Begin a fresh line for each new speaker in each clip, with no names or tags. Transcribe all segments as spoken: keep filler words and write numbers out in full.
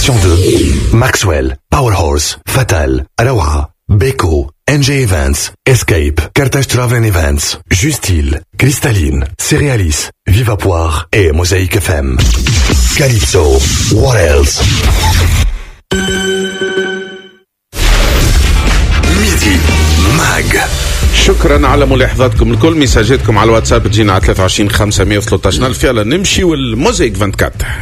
présentation de Maxwell, Powerhorse, Fatal, Arawa, Beko, N J Events, Escape, Carthage Travel Events, Justil, Cristalline, Cerealis, Vivapoire et Mosaic F M. Calypso, what else? Midi Mag.
شكرا على ملاحظاتكم الكل. مساجاتكم على الواتساب تجينا على ثلاثة وعشرين خمسمية وثلاثة عشر. فعلا نمشي والموزايك أربعة وعشرين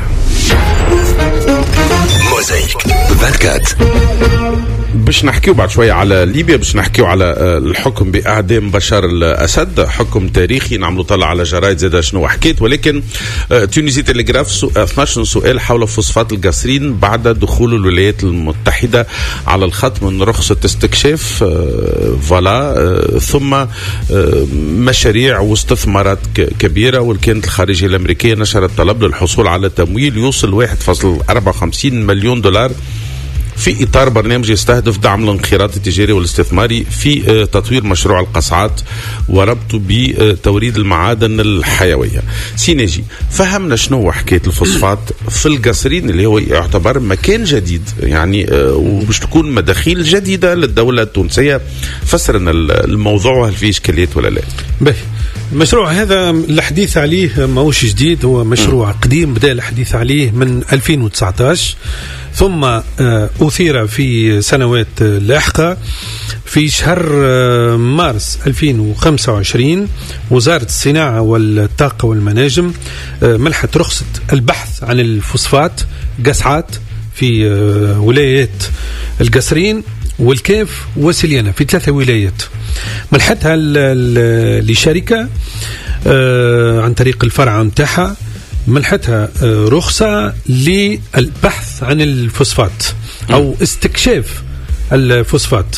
موزايك أربعة وعشرين.
باش نحكيو بعد شوية على ليبيا، باش نحكيو على الحكم بإعدام بشار الأسد، حكم تاريخي نعملو طلع على جرايد زاد شنو حكيت. ولكن تونسي تلغراف اثناش سؤال حول فوسفات القصرين بعد دخول الولايات المتحدة على الخط من رخصة استكشاف فوالا ثم مشاريع واستثمارات كبيرة. والكانت الخارجية الأمريكية نشرت طلب للحصول على تمويل يوصل واحد فاصلة أربعة وخمسين مليون دولار في إطار برنامج يستهدف دعم الانخراط التجاري والاستثماري في تطوير مشروع القصعات وربطه بتوريد المعادن الحيوية. سيناجي فهمنا شنو حكاية الفوسفات في القصرين اللي هو يعتبر مكان جديد يعني ومش تكون مداخيل جديدة للدولة التونسية. فسرنا الموضوع وهل فيه إشكاليات ولا لا؟
باهي. المشروع هذا الحديث عليه ماهوش جديد، هو مشروع م. قديم بدأ الحديث عليه من ألفين وتسعة عشر ثم أثير في سنوات لاحقة. في شهر مارس ألفين وخمسة وعشرين وزارة الصناعة والطاقة والمناجم منحت رخصة البحث عن الفوسفات قصعات في ولايات القصرين والكاف وسليانة في ثلاثة ولايات. منحتها لشركة عن طريق الفرع متاعها، منحتها رخصة للبحث عن الفوسفات أو استكشاف الفوسفات.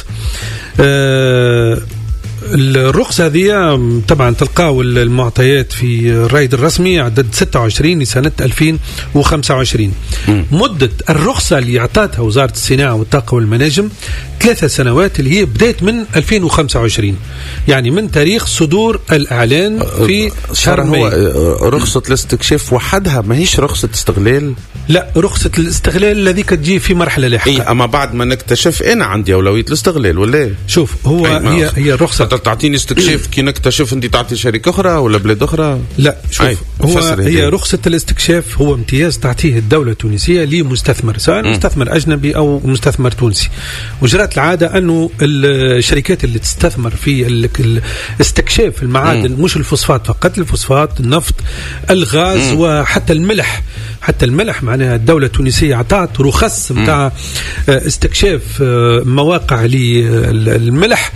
الرخصة هذه طبعا تلقاو المعطيات في الرائد الرسمي عدد ستة وعشرين لسنة ألفين وخمسة وعشرين. م. مدة الرخصة اللي أعطتها وزارة الصناعة والطاقة والمناجم ثلاثة سنوات اللي هي بداية من ألفين وخمسة وعشرين، يعني من تاريخ صدور الإعلان في شهر ماي.
رخصة الاستكشاف وحدها ما هيش رخصة استغلال؟
لا، رخصة الاستغلال الذي كتجي في مرحلة لاحقة.
إيه أما بعد ما نكتشف أنا عندي أولوية الاستغلال ولا؟
شوف هو هي هي رخصة
تعطيني استكشاف كي نكتشف أنت تعطي شركة أخرى ولا بلاد أخرى؟
لا شوف أي. هو هي رخصة الاستكشاف هو امتياز تعطيه الدولة التونسية لمستثمر سواء م. مستثمر أجنبي أو مستثمر تونسي. وجرت العادة أنه الشركات اللي تستثمر في الاستكشاف المعادن م. مش الفوسفات فقط، الفوسفات، النفط، الغاز م. وحتى الملح. حتى الملح معناها الدولة التونسية أعطت رخص متاع استكشاف مواقع للملح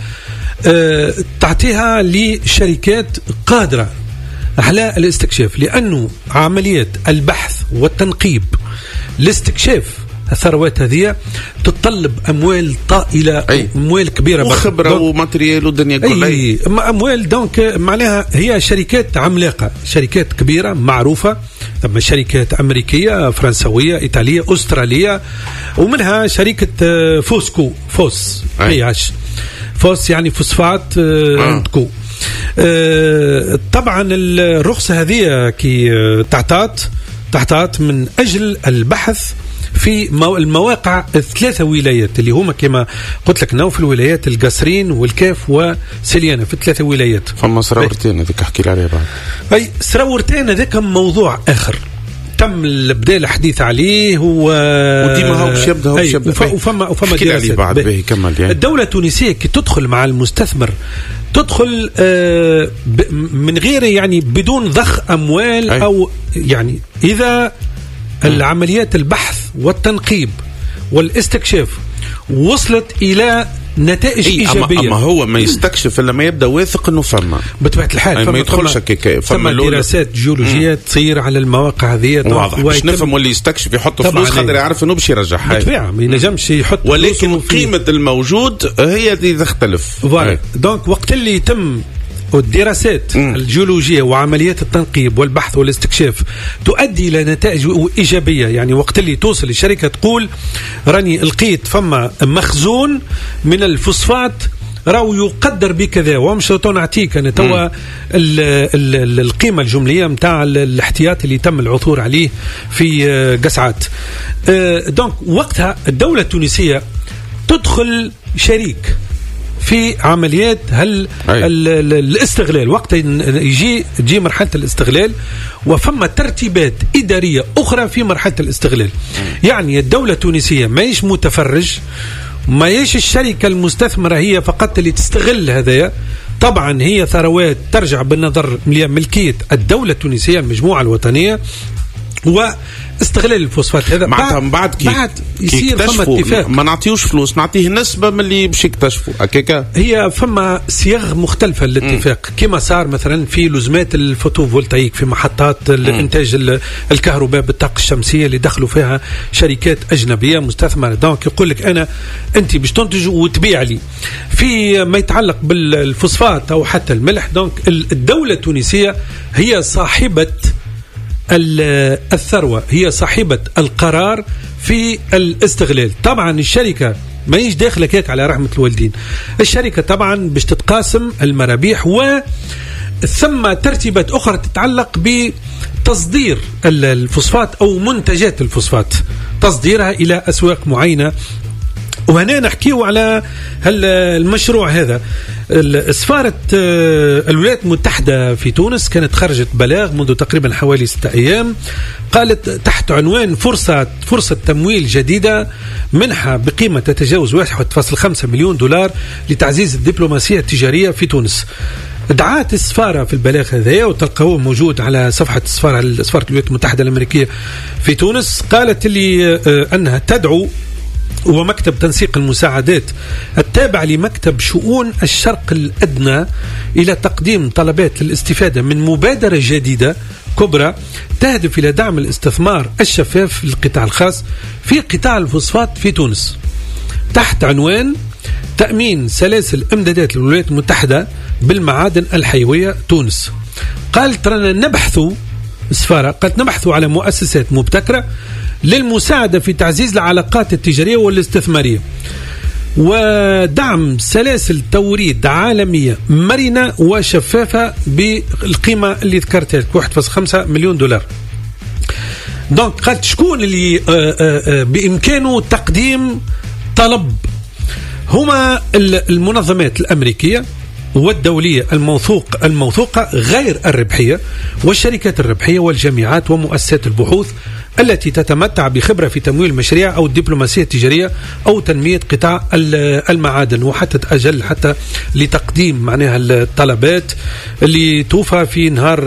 تعطيها لشركات قادرة على الاستكشاف، لأنه عمليات البحث والتنقيب لاستكشاف الثروات هذه تتطلب أموال طائلة، أي. أموال كبيرة
وخبرة وماتريال والدنيا كلها،
أي أموال. دونك معناها هي شركات عملاقة، شركات كبيرة معروفة، ثم شركات أمريكية، فرنسوية، إيطالية، أسترالية، ومنها شركة فوسكو فوس بي اتش فوس يعني فوسفات عندكو. آه. طبعا الرخصة هذه كي تعطات تعطات من أجل البحث في المواقع الثلاثة ولايات اللي هما كما قلت لك نو في الولايات القصرين والكاف وسليانة في الثلاثة ولايات.
فما سراورتين هذيك احكي لي عليها بعد.
أي سراورتين هذاك موضوع آخر تم بدأ الحديث عليه هو
وديما هو باش يبدا هو باش يبدا
وفما وفما
دراسات بعد به كمل. يعني
الدولة التونسية كي تدخل مع المستثمر تدخل آه من غير يعني بدون ضخ أموال أي. أو يعني إذا العمليات البحث والتنقيب والاستكشاف وصلت إلى نتائج
إيه إيجابية. أما, أما هو ما يستكشف إلا ما يبدأ واثق إنه فما
بطبيعة الحال
فما ما يدخلش كيكا
فما دراسات جيولوجية تصير على المواقع هذه
واضح باش نفهم واللي يستكشف يحط فلوس خاطر يعرف إنه باش يرجعها
بالطبيعة ما ينجمش يحط،
ولكن قيمة الموجود هي اللي تختلف.
دونك وقت اللي يتم والدراسات م. الجيولوجية وعمليات التنقيب والبحث والاستكشاف تؤدي إلى نتائج إيجابية، يعني وقت اللي توصل الشركة تقول راني لقيت فما مخزون من الفوسفات راهو يقدر بكذا ومش نعطيك أنا توا القيمة الجملية متاع الاحتياطي اللي تم العثور عليه في قسعات. دونك وقتها الدولة التونسية تدخل شريك في عمليات هل الاستغلال، وقت يجي تجي مرحلة الاستغلال وفما ترتيبات إدارية أخرى في مرحلة الاستغلال. يعني الدولة التونسية ما يش متفرج، ما يش الشركة المستثمرة هي فقط اللي تستغل هذايا. طبعا هي ثروات ترجع بالنظر ملكية الدولة التونسية المجموعة الوطنية، واستغلال الفوسفات هذا
معناتها من بعد كي
بعد يصير فما اتفاق،
ما نعطيوش فلوس، نعطيه نسبة من اللي باش يكتشفوا هكاكا.
هي فما صيغ مختلفة للاتفاق كما صار مثلا في لزمات الفوتوفولتايك في محطات الانتاج الكهرباء بالطاقة الشمسية اللي دخلوا فيها شركات أجنبية مستثمرة. دونك يقول لك أنا أنت باش تنتج وتبيع لي. في ما يتعلق بالفوسفات أو حتى الملح، دونك الدولة التونسية هي صاحبة الثروة، هي صاحبة القرار في الاستغلال. طبعا الشركة ما يجي داخلك هيك على رحمة الوالدين، الشركة طبعا باش تتقاسم المرابح، وثم ترتيبات أخرى تتعلق بتصدير الفوسفات أو منتجات الفوسفات، تصديرها إلى أسواق معينة. وهنا نحكيه على المشروع هذا. سفارة الولايات المتحدة في تونس كانت خرجت بلاغ منذ تقريبا حوالي ستة أيام، قالت تحت عنوان فرصة فرصة تمويل جديدة، منحة بقيمة تتجاوز واحد فاصلة خمسة مليون دولار لتعزيز الدبلوماسية التجارية في تونس. دعات السفارة في البلاغ هذا وتلقوه موجود على صفحة السفارة سفارة الولايات المتحدة الأمريكية في تونس، قالت اللي أنها تدعو ومكتب تنسيق المساعدات التابع لمكتب شؤون الشرق الأدنى إلى تقديم طلبات للاستفادة من مبادرة جديدة كبرى تهدف إلى دعم الاستثمار الشفاف للقطاع الخاص في قطاع الفوسفات في تونس، تحت عنوان تأمين سلاسل إمدادات الولايات المتحدة بالمعادن الحيوية تونس. قالت رانا نبحث السفارة قالت نبحث على مؤسسات مبتكرة للمساعدة في تعزيز العلاقات التجارية والاستثمارية ودعم سلاسل توريد عالمية مرنة وشفافة بالقيمة اللي ذكرتها لك واحد فاصلة خمسة مليون دولار. دونك قالت شكون اللي بإمكانه تقديم طلب؟ هما المنظمات الأمريكية والدولية الموثوق الموثوقة غير الربحية والشركات الربحية والجامعات ومؤسسات البحوث التي تتمتع بخبرة في تمويل مشاريع أو الدبلوماسية التجارية أو تنمية قطاع المعادن، وحتى أجل حتى لتقديم معناها الطلبات اللي توفى في نهار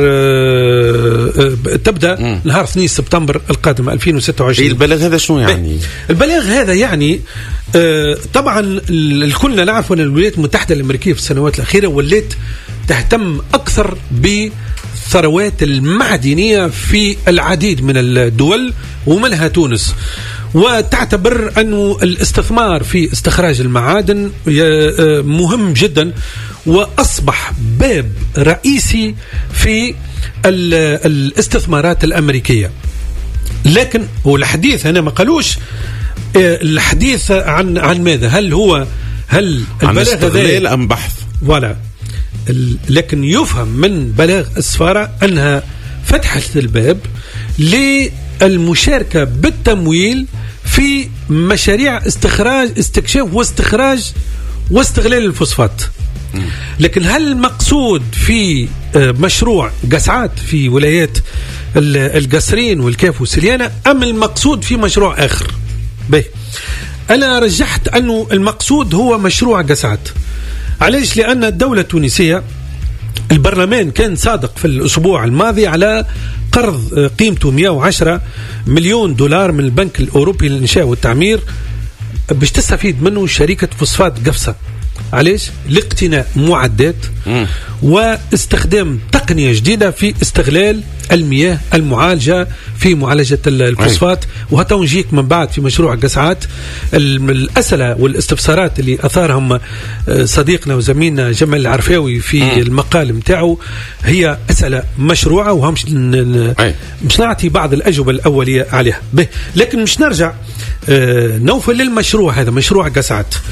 تبدأ م. نهار اثنين سبتمبر القادم ألفين وستة وعشرين.
البلاغ هذا شنو يعني؟
البلاغ هذا يعني طبعا الكلنا نعرف أن الولايات المتحدة الأمريكية في السنوات الأخيرة ولت تهتم أكثر بالثروات المعدنية في العديد من الدول ومنها تونس، وتعتبر أن الاستثمار في استخراج المعادن مهم جدا وأصبح باب رئيسي في الاستثمارات الأمريكية. لكن والحديث هنا ما قالوش الحديث عن عن ماذا؟ هل هو هل
البلاغ استغلال أم بحث؟
ولا لكن يفهم من بلاغ السفارة أنها فتحت الباب للمشاركة بالتمويل في مشاريع استخراج استكشاف واستخراج واستغلال الفوسفات. لكن هل المقصود في مشروع قسعات في ولايات القصرين والكاف والسليانة أم المقصود في مشروع آخر؟ به أنا رجحت أنه المقصود هو مشروع قسعات. علاش؟ لأن الدولة التونسية البرلمان كان صادق في الأسبوع الماضي على قرض قيمته مئة وعشرة مليون دولار من البنك الأوروبي للإنشاء والتعمير باش تستفيد منه شركة فوسفات قفصة. علاش؟ لاقتناء معدات م. واستخدام تقنية جديدة في استغلال المياه المعالجة في معالجة الفوسفات. وهذا نجيك من بعد في مشروع قسعات الأسئلة والاستفسارات اللي أثارهم صديقنا وزميلنا جمال العرفاوي في م. المقال متاعه، هي أسئلة مشروعة وهمش مش نعطي بعض الأجوبة الأولية عليها. به لكن مش نرجع نوفل للمشروع هذا، مشروع قسعات.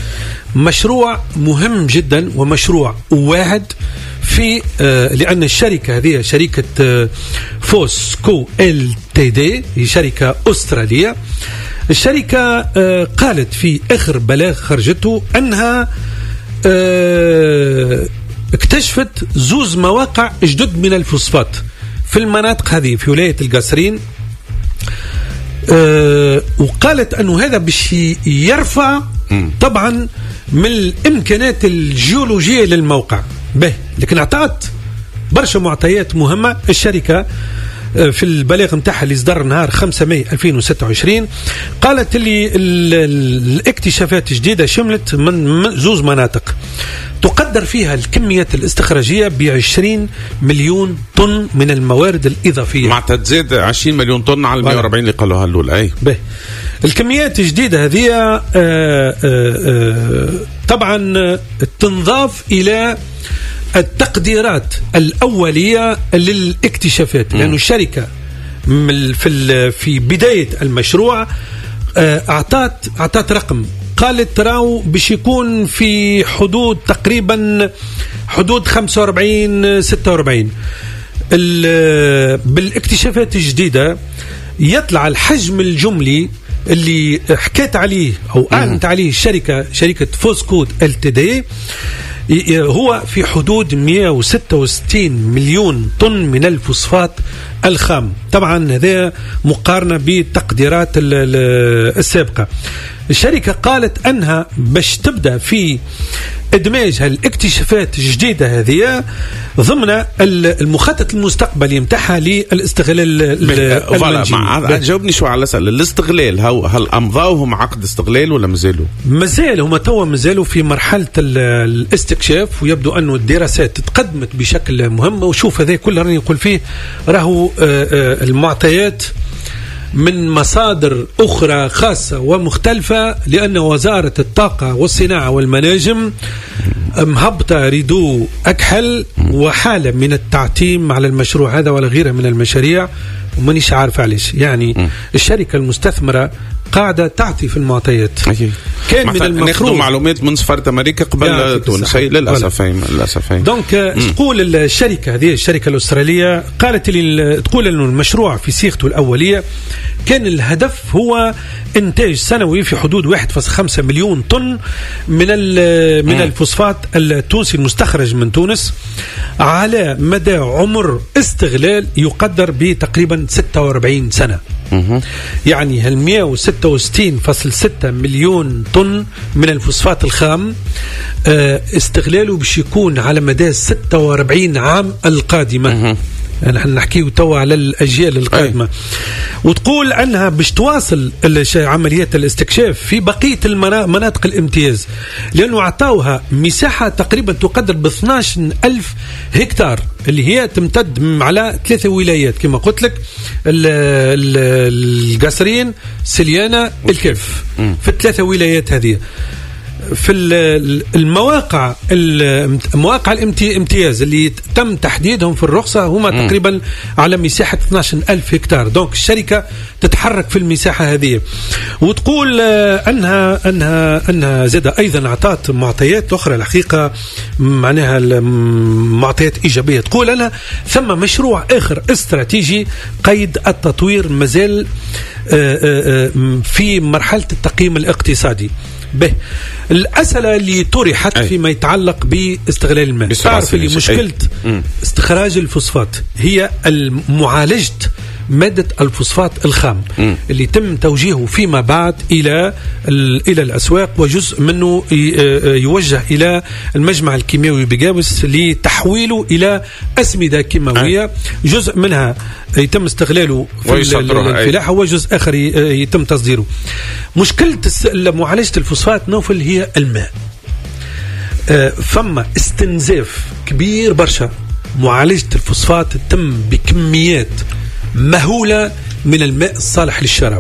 مشروع مهم جدا ومشروع واحد في آه لأن الشركة هذه شركة آه فوسكو ال تي دي، هي شركة أسترالية. الشركة آه قالت في آخر بلاغ خرجته أنها آه اكتشفت زوز مواقع جدد من الفوسفات في المناطق هذه في ولاية القصرين. أه وقالت أنه هذا باش يرفع طبعا من الإمكانات الجيولوجية للموقع به، لكن أعطت برشا معطيات مهمة. الشركة في البلاغ متاعها اللي صدر نهار خمسة ماي ألفين وستة وعشرين قالت اللي الاكتشافات الجديدة شملت من زوز مناطق تقدر فيها الكميات الاستخراجية بعشرين مليون طن من الموارد الإضافية،
مع تزيد عشرين مليون طن على المئة وأربعين اللي قالوها الأول. أي
به الكميات الجديدة هذه آآ آآ طبعا تنضاف إلى التقديرات الأولية للاكتشافات، لأن الشركة في في بداية المشروع أعطت أعطت رقم، قالت راو باش يكون في حدود تقريبا حدود خمسة وأربعين ستة وأربعين. بالاكتشافات الجديدة يطلع الحجم الجملي اللي حكيت عليه أو أعلنت عليه الشركة شركة فوسكو ال تي دي هو في حدود مئة وستة وستين مليون طن من الفوسفات الخام. طبعا هذا مقارنة بالتقديرات السابقة. الشركة قالت أنها باش تبدأ في إدماج هالاكتشافات الجديدة هذه ضمن المخطط المستقبلي متاعها للاستغلال المنجمي.
جاوبني شو على الأسئلة. الاستغلال هل أمضاوهم عقد استغلال ولا مازالوا؟
مازال هم توا مازالوا في مرحلة الاستكشاف، ويبدو أنه الدراسات تقدمت بشكل مهم. وشوف هذا كل راني يقول فيه راهو المعطيات من مصادر أخرى خاصة ومختلفة، لأن وزارة الطاقة والصناعة والمناجم مهبطة ريدو أكحل وحالة من التعتيم على المشروع هذا ولا غيره من المشاريع، ومانيش عارف علاش. يعني م. الشركة المستثمرة قاعدة تعطي في المعطيات.
كان من المفروض معلومات من سفارة أمريكا قبل تونس للأسف. للأسف
دونك تقول الشركة هذه الشركة الأسترالية قالت لي تقول إنه المشروع في صيغته الأولية كان الهدف هو إنتاج سنوي في حدود واحد فاصلة خمسة مليون طن من من الفوسفات التونسي المستخرج من تونس على مدى عمر استغلال يقدر بتقريبا ستة وأربعين سنة. يعني هال مئة وستة وستين فاصلة ستة مليون طن من الفوسفات الخام استغلاله باش يكون على مدى ستة وأربعين عام القادمة. نحن نحكي توا على الأجيال القادمة. أي. وتقول أنها باش تواصل عمليات الاستكشاف في بقية المناطق الامتياز، لأنه عطاوها مساحة تقريبا تقدر ب اثني عشر ألف هكتار اللي هي تمتد على ثلاثة ولايات كما قلت لك، القصرين سليانة الكرف، في الثلاثة ولايات هذه. في المواقع المواقع الامتياز اللي تم تحديدهم في الرخصة هما م. تقريبا على مساحة اثني عشر ألف هكتار. دونك الشركة تتحرك في المساحة هذه، وتقول أنها أنها أنها زاد أيضا أعطت معطيات أخرى الحقيقة معناها معطيات إيجابية. تقول أنا ثم مشروع آخر استراتيجي قيد التطوير مازال في مرحلة التقييم الاقتصادي. به الأسئلة اللي طرحت فيما يتعلق باستغلال الماء، تعرف اللي مشكلة استخراج الفوسفات هي معالجة مادة الفوسفات الخام م. اللي تم توجيهه فيما بعد إلى إلى الأسواق، وجزء منه يوجه إلى المجمع الكيميائي بقابس لتحويله إلى أسمدة كيماوية. جزء منها يتم استغلاله في الفلاحة وجزء آخر يتم تصديره. مشكلة معالجة الفوسفات نوفل هي الماء. فما استنزاف كبير برشا. معالجة الفوسفات تتم بكميات مهولة من الماء الصالح للشراب.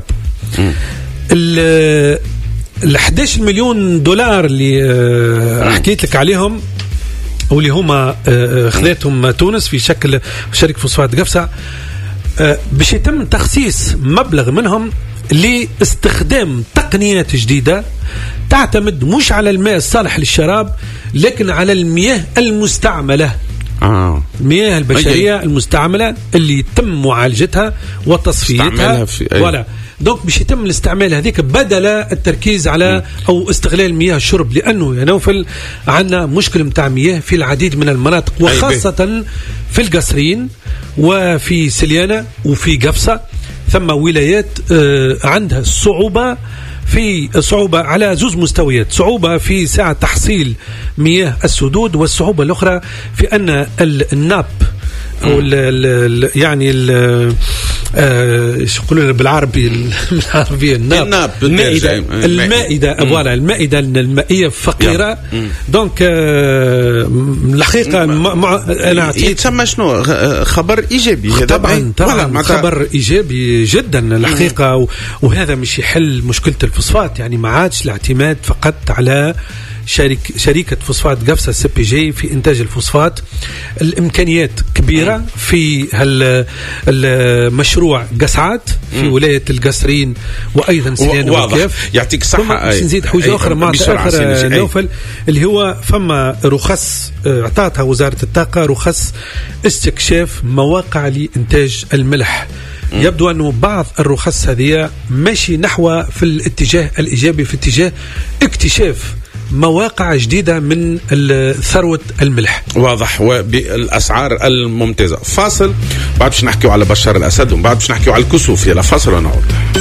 ال احد عشر مليون دولار اللي حكيت لك عليهم واللي هما خذتهم تونس في شكل شركة فوسفات قفصة، باش يتم تخصيص مبلغ منهم لاستخدام تقنيات جديدة تعتمد مش على الماء الصالح للشراب لكن على المياه المستعملة.
آه.
المياه البشرية المستعملة اللي يتم معالجتها وتصفيتها ولا دونك باش يتم الاستعمال هذيك بدل التركيز على او استغلال مياه الشرب، لانه يا نوفل عندنا مشكل متاع مياه في العديد من المناطق وخاصة في القصرين وفي سليانة وفي قفصة، ثم ولايات عندها صعوبة في صعوبة على زوز مستويات، صعوبة في ساعة تحصيل مياه السدود، والصعوبة الأخرى في أن الناب أو ال ال يعني ال ايش يقولون بالعربي بالعربيه الناب المائده المائده فوالا المائده المائيه فقيره. دونك الحقيقه
انا يتسمى شنو خبر ايجابي هذا
طبعا طبعا خبر ايجابي جدا الحقيقه، وهذا مش يحل مشكله الفوسفات، يعني ما عادش الاعتماد فقط على شريك شركة فوسفات قفصة سي بي جي في إنتاج الفوسفات. الإمكانيات كبيرة في المشروع قسعات في ولاية القصرين وأيضا سليان وكيف.
يعطيك صحة.
باش نزيد حاجة أخرى مع آخر نوفل اللي هو فما رخص اعطتها وزارة الطاقة، رخص استكشاف مواقع لإنتاج الملح. يبدو أنه بعض الرخص هذه ماشي نحو في الاتجاه الإيجابي، في اتجاه اكتشاف مواقع جديدة من ثروة الملح.
واضح وبالأسعار الممتازة. فاصل بعد باش نحكيو على بشار الأسد ومن بعد باش نحكيو على الكسوف. يلا فاصل ونعود.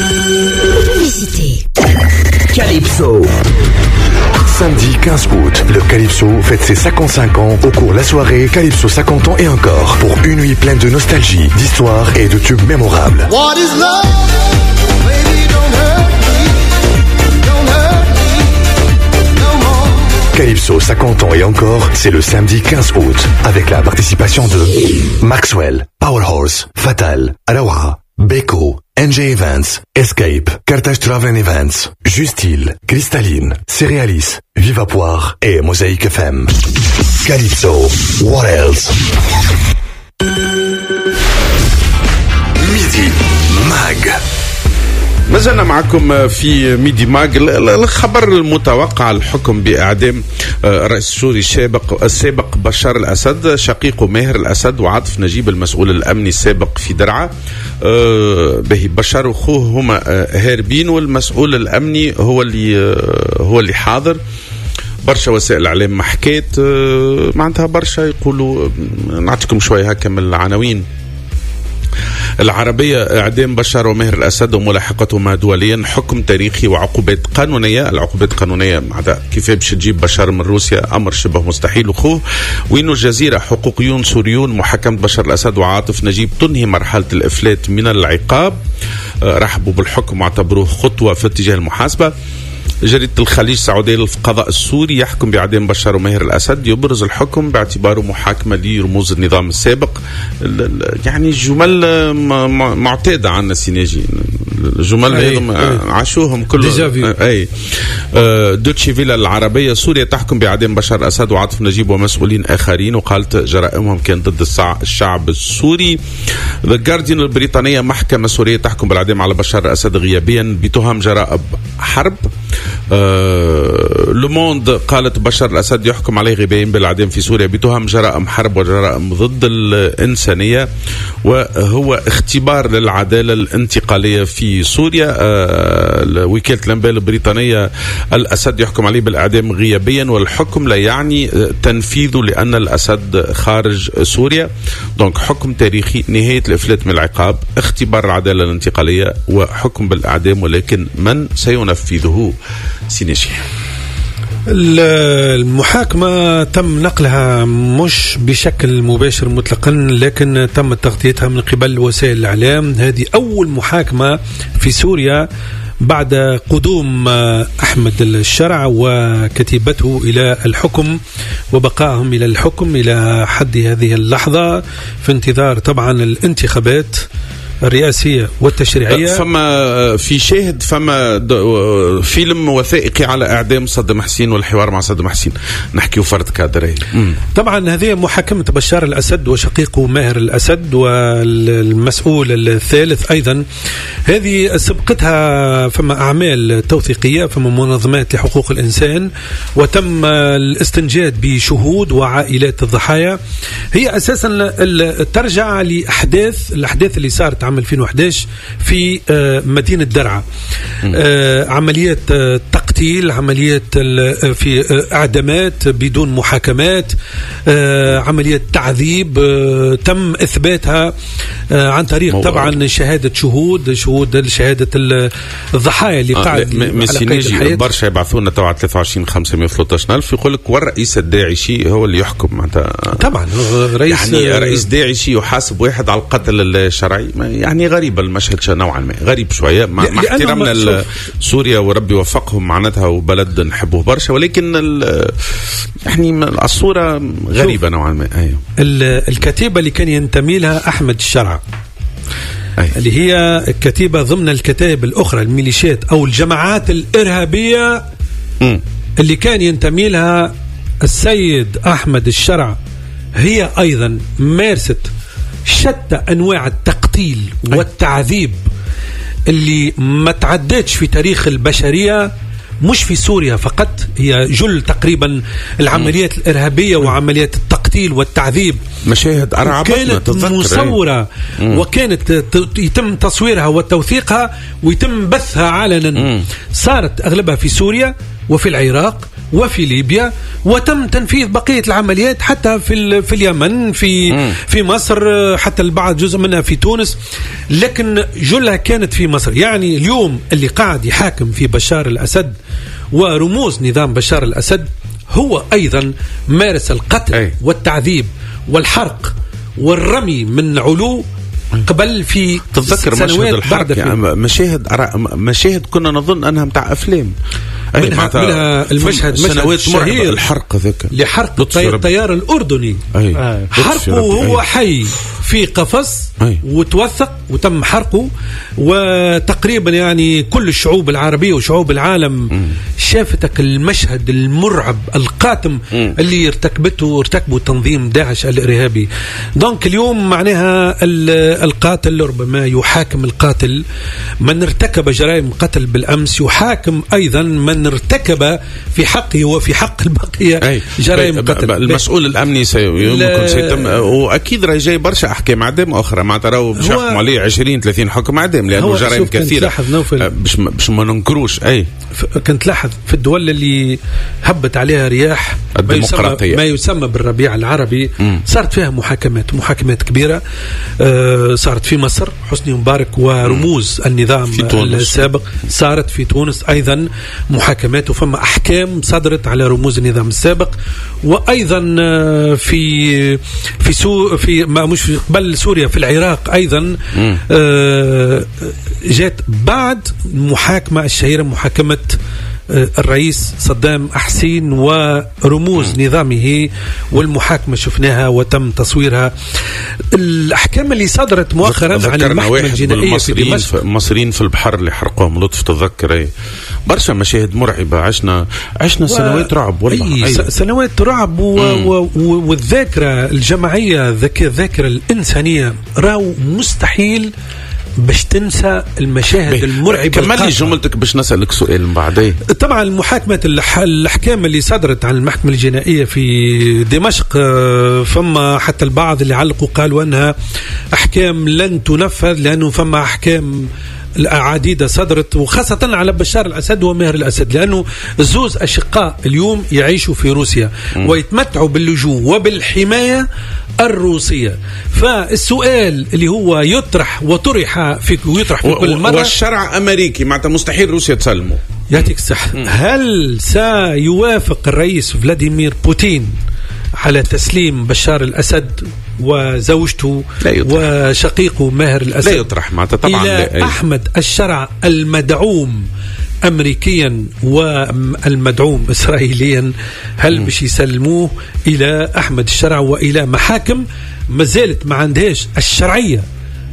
Calypso. Samedi quinze août, le Calypso fête ses cinquante-cinq ans au cours de la soirée Calypso cinquante ans et encore pour une nuit pleine de nostalgie, d'histoire et de tubes mémorables. What is love? Baby, don't hurt me. Don't hurt me no more. Calypso cinquante ans et encore, c'est le samedi quinze août avec la participation de Maxwell, Powerhorse, Fatal, Arawa, Beko, N J Events, Escape, Carthage Travel Events, Justil, Cristalline, Cerealis, Vivapoire et Mosaic F M. Calypso, what else? Midi Mag.
ما زلنا معكم في ميدي ماج. الخبر المتوقع الحكم بإعدام الرئيس السوري السابق السابق بشار الأسد، شقيقه ماهر الأسد وعاطف نجيب المسؤول الأمني السابق في درعا. به بشار وأخوه هما هاربين والمسؤول الأمني هو اللي هو اللي حاضر. برشا وسائل الإعلام محكيت معناتها برشا يقولوا، نعطيكم شوية هكا من العناوين العربية: إعدام بشار وماهر الأسد وملاحقتهما دوليا، حكم تاريخي وعقوبات قانونية. العقوبات القانونية معناتها كيف باش تجيب بشار من روسيا أمر شبه مستحيل. وخوه وينو الجزيرة: حقوقيون سوريون محاكمة بشار الأسد وعاطف نجيب تنهي مرحلة الإفلات من العقاب. رحبوا بالحكم واعتبروه خطوة في اتجاه المحاسبة. جريدة الخليج السعودية القضاء السوري: يحكم بإعدام بشار وماهر الأسد، يبرز الحكم باعتباره محاكمة لرموز النظام السابق. يعني جمل معتادة عنا سيناجي، الجمل هذم عاشوهم كلهم. أي دوتشي فيلا العربية: سوريا تحكم بإعدام بشار الأسد وعاطف نجيب ومسؤولين آخرين، وقالت جرائمهم كانت ضد الشعب السوري. ذا جارديان البريطانية: محكمة سورية تحكم بالإعدام على بشار الأسد غيابيا بتهم جرائم حرب. أه لوموند قالت بشار الأسد يحكم عليه غيابيا بالإعدام في سوريا بتهم جرائم حرب وجرائم ضد الإنسانية، وهو اختبار للعدالة الانتقالية في سوريا. أه وكالة الأنباء البريطانية: الأسد يحكم عليه بالإعدام غيابيا والحكم لا يعني تنفيذه لأن الأسد خارج سوريا. دونك حكم تاريخي، نهاية الإفلات من العقاب، اختبار العدالة الانتقالية وحكم بالإعدام، ولكن من سينفذه؟ سينيشي.
المحاكمة تم نقلها مش بشكل مباشر مطلقا، لكن تم تغطيتها من قبل وسائل الإعلام. هذه أول محاكمة في سوريا بعد قدوم أحمد الشرع وكتيبته إلى الحكم وبقائهم إلى الحكم إلى حد هذه اللحظة، في انتظار طبعا الانتخابات الرئاسية والتشريعية.
فما في شاهد فما فيلم وثائقي على إعدام صدام حسين والحوار مع صدام حسين، نحكي فرد كادري.
طبعا هذه محاكمة بشار الأسد وشقيقه ماهر الأسد والمسؤول الثالث أيضا، هذه سبقتها فما أعمال توثيقية، فما منظمات لحقوق الإنسان، وتم الاستنجاد بشهود وعائلات الضحايا. هي أساسا ترجع لأحداث الأحداث اللي صارت عام ألفين وأحد عشر في مدينة درعا، عمليات تقتيل، عمليات في إعدامات بدون محاكمات، عمليات تعذيب تم إثباتها عن طريق طبعا شهادة شهود شهود شهادة الضحايا اللي قاعد
مسينيجي برشا يبعثونا تبع ثلاثة وعشرين خمسة وثلاثة عشر ألف يقول لك والرئيس الداعشي هو اللي يحكم معناتها.
طبعا رئيس
يعني رئيس داعشي يحاسب واحد على القتل الشرعي، يعني غريب المشهد نوعا ما، غريب شويه مع, مع احترامنا لسوريا وربي وفقهم معناتها وبلد نحبوه برشا، ولكن يعني الصوره غريبه نوعا ما. ايوه
الكتيبه اللي كان ينتمي لها احمد الشرع،
أيوة.
اللي هي كتيبه ضمن الكتائب الاخرى الميليشيات او الجماعات الارهابيه م. اللي كان ينتمي لها السيد احمد الشرع، هي ايضا مارست شتى انواع التقتيل والتعذيب اللي ما تعدتش في تاريخ البشريه، مش في سوريا فقط، هي جل تقريبا العمليات الارهابيه وعمليات التقتيل والتعذيب،
مشاهد ارعبتنا
كانت مصوره وكانت يتم تصويرها وتوثيقها ويتم بثها علنا. صارت اغلبها في سوريا وفي العراق وفي ليبيا، وتم تنفيذ بقية العمليات حتى في في اليمن، في مم. في مصر، حتى البعض جزء منها في تونس، لكن جلها كانت في مصر. يعني اليوم اللي قاعد يحاكم في بشار الأسد ورموز نظام بشار الأسد هو أيضا مارس القتل أي. والتعذيب والحرق والرمي من علو قبل في
تتذكر مشهد الحرق، يعني مشاهد مشاهد كنا نظن أنها متاع أفلام،
منها, منها المشهد مشهد الشهير
الحرق ذاك
لحرق الطيار الأردني،
أي.
حرقه وهو حي في قفص أي. وتوثق وتم حرقه، وتقريبا يعني كل الشعوب العربية وشعوب العالم م. شافتك المشهد المرعب القاتم م. اللي ارتكبته ارتكبه تنظيم داعش الإرهابي. دونك اليوم معناها القاتل ربما يحاكم القاتل، من ارتكب جرائم قتل بالأمس يحاكم أيضا من ارتكب في حقه وفي حق البقية أي. جرائم قتل.
المسؤول الأمني سيكون سيتم، وأكيد راي جاي برشا أحكام إعدام أخرى ما تراو باش يحكموا عليه عشرين ثلاثين حكم إعدام لأنه جرائم كثيرة باش باش ما ننكروش. أي
كنت لاحظ في الدول اللي هبت عليها رياح
الديمقراطية
ما يسمى بالربيع العربي م. صارت فيها محاكمات محاكمات كبيرة، آه صارت في مصر حسني مبارك ورموز م. النظام السابق، صارت في تونس أيضا محاكمات وفما أحكام صدرت على رموز النظام السابق، وأيضا في في سو في ما مش في قبل سوريا في العراق أيضا آه جات بعد محاكمة الشهيرة محاكمة الرئيس صدام حسين ورموز م. نظامه، والمحاكمة شفناها وتم تصويرها. الأحكام اللي صدرت مؤخرا عن المحكمة الجنائية في دمشق،
المصريين في البحر اللي حرقوهم لطف تذكر برشا مشاهد مرعبة، عشنا عشنا و... سنوات رعب والله،
أي سنوات رعب و... و... والذاكرة الجماعية الذاكرة الإنسانية راو مستحيل باش تنسى المشاهد المرعبة.
كمل لي جملتك باش نسألك سؤال من بعدين.
طبعا المحاكمة الأحكام اللي صدرت عن المحكمة الجنائية في دمشق، فما حتى البعض اللي علقوا قالوا أنها أحكام لن تنفذ لأنه فما أحكام العديدة صدرت، وخاصة على بشار الأسد وماهر الأسد، لأنه الزوز أشقاء اليوم يعيشوا في روسيا م. ويتمتعوا باللجوء وبالحماية الروسية. فالسؤال اللي هو يطرح وطرح في ويطرح في كل مرة،
والشرع أمريكي معناتها مستحيل روسيا تسلمه.
يعطيك الصحة. هل سيوافق الرئيس فلاديمير بوتين على تسليم بشار الأسد وزوجته وشقيقه ماهر الأسد؟
لا يطرح معناتها طبعا
إلى أحمد الشرع المدعوم أمريكيا والمدعوم إسرائيليا، هل باش يسلموه إلى أحمد الشرع وإلى محاكم ما زالت ما عندهاش الشرعية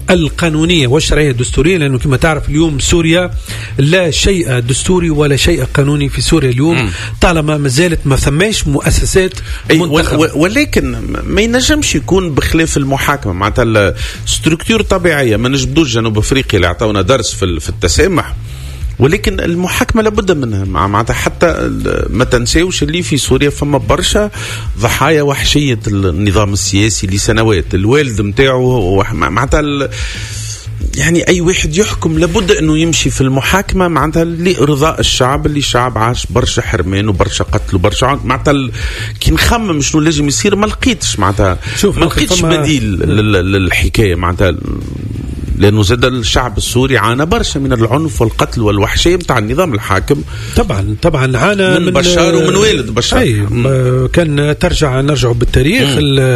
القانونية والشرعية الدستورية، لأنه كما تعرف اليوم سوريا لا شيء دستوري ولا شيء قانوني في سوريا اليوم، طالما ما زالت ما ثماش مؤسسات منتخبة.
ولكن ما ينجمش يكون بخلاف المحاكمة، معناتها الستركتور طبيعية. ما نجبدوش جنوب أفريقيا اللي عطونا درس في التسامح، ولكن المحاكمة لابد منها. معناتها حتى ما تنساوش اللي في سوريا فما برشا ضحايا وحشية النظام السياسي لسنوات. الوالد متاعه معناتها يعني أي واحد يحكم لابد أنه يمشي في المحاكمة معناتها لإرضاء الشعب، اللي شعب عاش برشا حرمان وبرشا قتل وبرشا عنف. معناتها كي نخمم شنو لازم يصير ما لقيتش معناتها ما لقيتش بديل للحكاية، معناتها لأنه زاد الشعب السوري عانى برشا من العنف والقتل والوحشية متاع النظام الحاكم.
طبعا طبعا عانى
من, من بشار ومن والد بشار.
أي كان ترجع نرجع بالتاريخ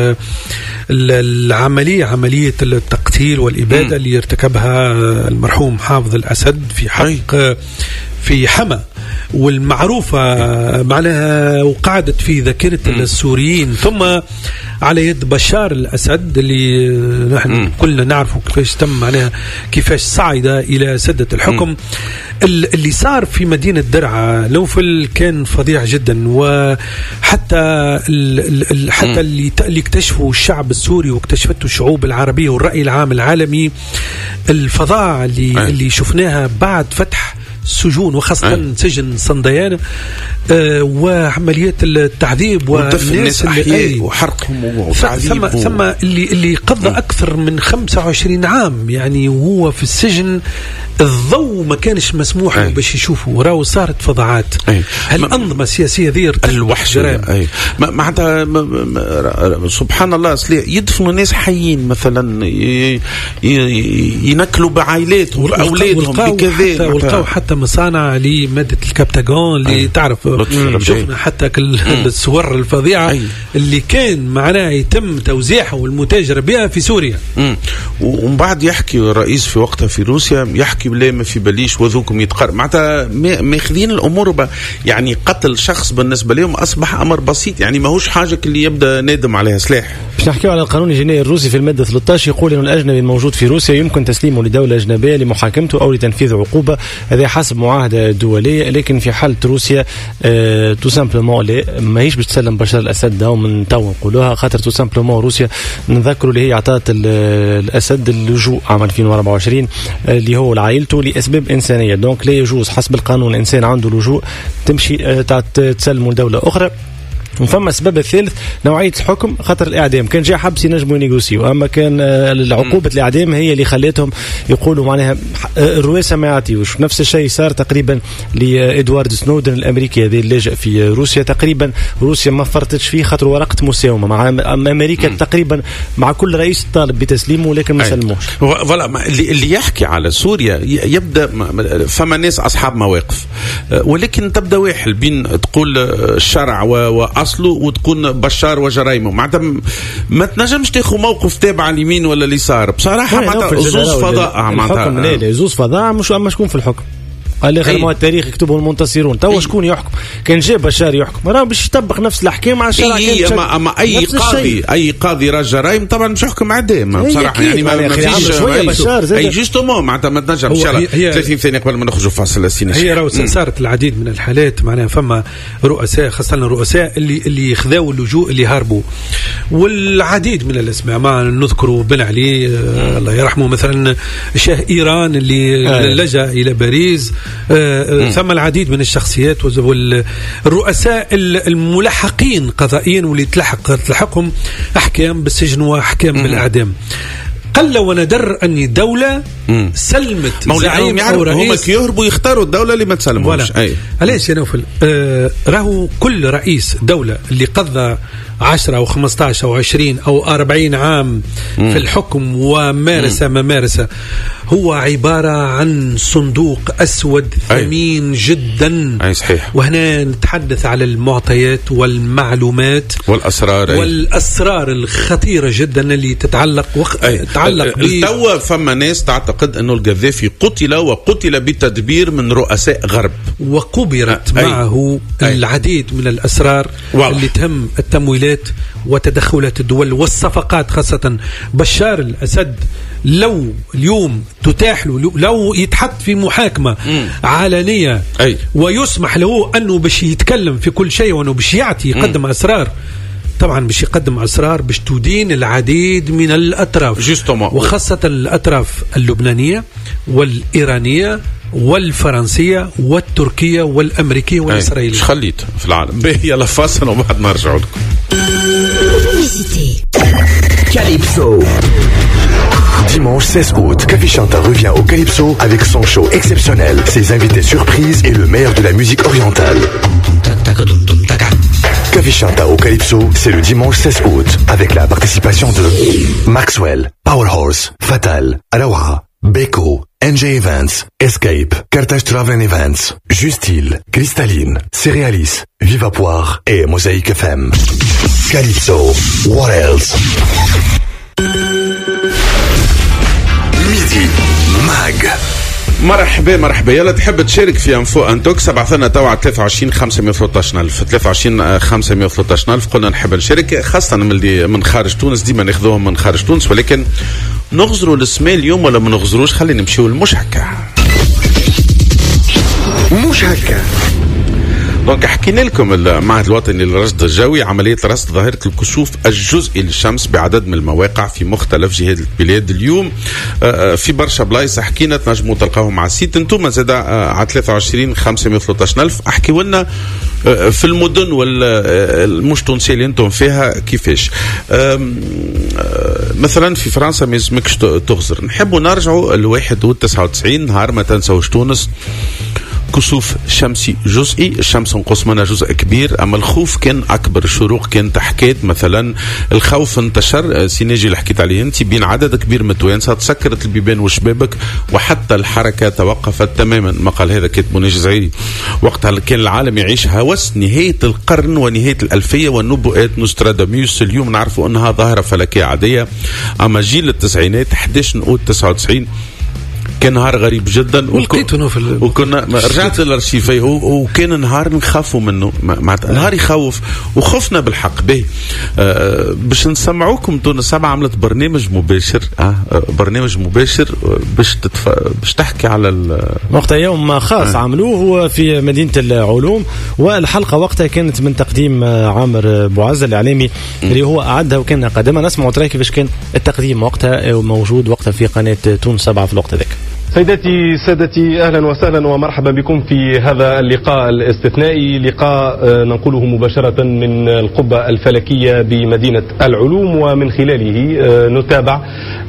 العملية عملية التقتيل والإبادة م. اللي ارتكبها المرحوم حافظ الأسد في حق أي. في حما، والمعروفة معناها وقعدت في ذاكرة السوريين، ثم على يد بشار الأسد اللي نحن م. كلنا نعرفه كيفاش تم معناها كيفاش صعد إلى سدة الحكم. م. اللي صار في مدينة درعا نوفل كان فظيع جدا، وحتى ال ال حتى اللي اللي اكتشفوا الشعب السوري واكتشفته الشعوب العربية والرأي العام العالمي الفظاعة اللي أي. اللي شفناها بعد فتح السجون، وخاصة أه. سجن صنديان، آه وعمليات التعذيب
ودفن الناس أحياء وحرقهم وتعذيب
ثم, ثم اللي اللي قضى أه. أكثر من خمسة وعشرين عام يعني وهو في السجن، الضوء ما كانش مسموح له باش يشوفوا، راهو صارت فظاعات. هالأنظمة السياسية ذي
الوحشة معناتها سبحان الله يدفنوا ناس حيين مثلا، ينكلوا بعائلاتهم بأولادهم بكذا،
ولقاو حتى مصانع لمادة الكابتاغون اللي تعرف شفنا حتى الصور الفظيعة أي. اللي كان معناه يتم توزيعها والمتاجرة بها في سوريا.
ومن بعد يحكي الرئيس في وقتها في روسيا يحكي بلا ما في باليش وذوكم يتقر، معناتها ماخذين الأمور يعني قتل شخص بالنسبة لهم أصبح أمر بسيط، يعني ما هوش حاجة اللي يبدأ نادم عليها سلاح.
باش نحكيو على القانون الجنائي الروسي في المادة ثلاثة عشر يقول إنه الأجنبي الموجود في روسيا يمكن تسليمه لدولة أجنبية لمحاكمته أو لتنفيذ عقوبة، هذا حسب معاهدة دولية. لكن في حالة روسيا اه تو سامبلومون لا ماهيش باش تسلم بشار الأسد، ده من تو نقولوها خاطر تو سامبلومون روسيا نذكروا اللي هي عطات الأسد اللجوء عام ألفين وأربعة وعشرين اللي هو لعائلته لأسباب إنسانية، دونك لا يجوز حسب القانون إنسان عنده لجوء تمشي اه تسلمه لدولة أخرى. وفما السبب الثالث نوعية الحكم، خاطر الإعدام كان جاء حبس ينجموا ينيغوسيو، أما كان العقوبة الإعدام هي اللي خلتهم يقولوا معناها الرواسة ما يعطيوش. نفس الشيء صار تقريبا لإدوارد سنودن الأمريكي هذا اللاجئ في روسيا، تقريبا روسيا ما فرطتش فيه خاطر ورقة مساومة مع أمريكا تقريبا مع كل رئيس طالب بتسليمه لكن ما سلموش.
فوالا اللي يحكي على سوريا يبدأ فما ناس أصحاب مواقف، ولكن تبدأ واحد بين تقول الشرع و أصله وتكون بشار وجرائمه، معناتها ما تنجمش تاخذ موقف تابع اليمين ولا اليسار بصراحه، معناتها زوز فضاء
معناتها لا زوز فضاء مش أما شكون في الحكم قال خير ما التاريخ يكتبه المنتصرون. تو شكون يحكم؟ كان جاء بشار يحكم راه باش يطبق نفس الاحكام على الشرع.
اي اما, أما اي قاضي اي قاضي راه جرائم طبعا مش يحكم اعدام بصراحه، يعني ما فيش بشار اي جوستومون معناتها ما تنجم ان شاء الله ثلاثين ثانيه قبل ما نخرجوا فاصل السينما.
هي راه صارت العديد من الحالات معناها فما رؤساء خاصه الرؤساء اللي اللي خذاوا اللجوء اللي هربوا، والعديد من الاسماء ما نذكروا بن علي الله يرحمه مثلا، شاه ايران اللي لجأ الى باريس، ثم العديد من الشخصيات والرؤساء الملحقين قضائيا واللي تلحق تلحقهم أحكام بالسجن وأحكام بالإعدام. قل وندر أن دولة سلمت
زعيم أو رئيس، هم يهربوا يختاروا الدولة اللي ما تسلموش.
علاش يا نوفل؟ آه راهو كل رئيس دولة اللي قضى عشرة أو خمسة عشر أو عشرين أو أربعين عام مم. في الحكم ومارس ما مارس، هو عبارة عن صندوق أسود ثمين أي. جدا
أي صحيح.
وهنا نتحدث على المعطيات والمعلومات
والأسرار أي.
والأسرار الخطيرة جدا اللي تتعلق وق... تتعلق
ب توا فما ناس تعتقد أنه القذافي قتل وقتل بتدبير من رؤساء غرب،
وقبرت أي. معه أي. العديد من الأسرار واضح. اللي تهم التمويلات وتدخلات الدول والصفقات، خاصة بشار الأسد لو اليوم تتاح له، لو يتحط في محاكمة مم. علنية أي. ويسمح له أنه باش يتكلم في كل شيء وأنه باش يعطي يقدم مم. أسرار، طبعا باش يقدم أسرار باش تدين العديد من الأطراف جيستوما. وخاصة الأطراف اللبنانية والإيرانية والفرنسية والتركية والأمريكية والإسرائيلية.
ايش خليت في العالم؟ به يلا فاصل وبعد نرجع لكم.
Calypso. Dimanche seize août, Café Chanta revient au Calypso avec son show exceptionnel, ses invités surprises et le meilleur de la musique orientale. Café Chanta au Calypso, c'est le dimanche seize août avec la participation de Maxwell, Powerhorse, Fatal, Arawa, Beko, N J Events, Escape, Carthage Travel Events, Justil, Cristalline, Cerealis, Viva Poire et Mosaïque F M. Calypso, what else? Midi Mag.
مرحبا مرحبا. يلا تحب تشارك في انفو انتوك سبعة لنا توا ثلاثة وعشرين خمسمية وثلاثة ألف ثلاثة وعشرين خمسمية وثلاثة ألف. قلنا نحب نشارك خاصة من اللي من خارج تونس، ديما ناخذوهم من خارج تونس، ولكن نغزروا الاسماء اليوم ولا ما نغزروش؟ خلينا نمشيو لمش هكا مش هكا. دونك حكينا لكم المعهد الوطني للرصد الجوي عملية رصد ظاهرة الكسوف الجزئي للشمس بعدد من المواقع في مختلف جهات البلاد اليوم في برشا بلايص. حكينا تنجموا تلقاهم على السيت. انتم زاد على ثلاثة وعشرين خمسمية وثلاثة ألف احكيوا لنا في المدن والمش تونسية اللي انتم فيها كيفاش. مثلا في فرنسا ما يسمكش تغزر. نحبوا نرجعوا الواحد والتسعة وتسعين نهار ما تنسوش تونس كسوف شمسي جزئي، الشمس انقص منها جزء كبير اما الخوف كان اكبر. الشروق كانت حكيت مثلا الخوف انتشر سيناجي اللي حكيت عليه انت بين عدد كبير من التوانسه، تسكرت البيبان وشبابك وحتى الحركه توقفت تماما. ما قال هذا كاتب ناجي زعيري. وقتها كان العالم يعيش هوس نهايه القرن ونهايه الالفيه والنبوءات نوستراداموس. اليوم نعرفوا انها ظاهره فلكيه عاديه، اما جيل التسعينات أحد عشر نقول تسعة وتسعين كان نهار غريب جدا. وكنا رجعت للارشيف وكان نهار نخافوا منه، نهار يخوف وخفنا بالحق به. آه باش نسمعوكم تونس سبعة عملت برنامج مباشر آه برنامج مباشر باش تتف... باش تحكي على
وقتها يوم خاص آه. عملوه في مدينة العلوم، والحلقة وقتها كانت من تقديم عامر بوعزة الإعلامي اللي هو أعدها وكان قدمها. نسمعوا ترى كيفاش كان التقديم وقتها موجود وقتها في قناة تونس سبعة في الوقت ذاك.
سيداتي سادتي أهلا وسهلا ومرحبا بكم في هذا اللقاء الاستثنائي، لقاء ننقله مباشرة من القبة الفلكية بمدينة العلوم، ومن خلاله نتابع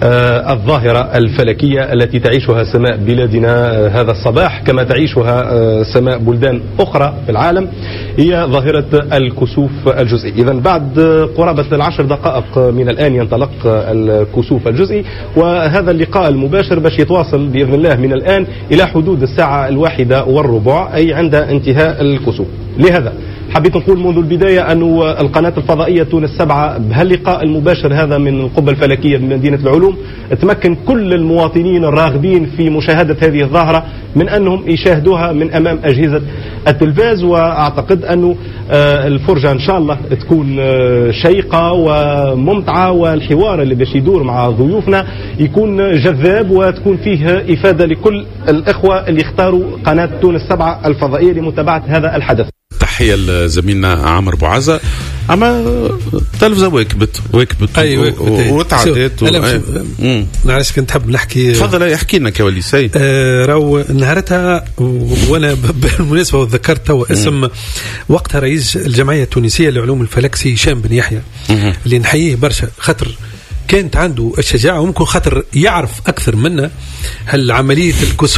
الظاهرة الفلكية التي تعيشها سماء بلادنا هذا الصباح كما تعيشها سماء بلدان أخرى في العالم، هي ظاهرة الكسوف الجزئي. إذا بعد قرابة العشر دقائق من الآن ينطلق الكسوف الجزئي، وهذا اللقاء المباشر باش يتواصل بإذن الله من الآن إلى حدود الساعة الواحدة والربع، أي عند انتهاء الكسوف. لهذا حبيت نقول منذ البداية أن القناة الفضائية تونس سبعة بهاللقاء المباشر هذا من القبة الفلكية بمدينة العلوم تمكن كل المواطنين الراغبين في مشاهدة هذه الظاهرة من أنهم يشاهدوها من أمام أجهزة التلفاز. وأعتقد أن الفرجة إن شاء الله تكون شيقة وممتعة، والحوار اللي باش يدور مع ضيوفنا يكون جذاب وتكون فيه إفادة لكل الإخوة اللي اختاروا قناة تونس سبعة الفضائية لمتابعة هذا الحدث.
تحية لزميلنا عامر بوعزة. اما التلفزه واكبت واكبت وتعدت
معلش كنت حاب نحكي.
تفضل احكي لنا كواليسي.
آه راهو نهارتها وانا بالمناسبه وذكرت تو اسم وقتها رئيس الجمعيه التونسيه لعلوم الفلك سي هشام بن يحيى اللي نحييه برشا، خاطر كانت عنده الشجاعه وممكن خاطر يعرف اكثر منا هالعمليه الكسوف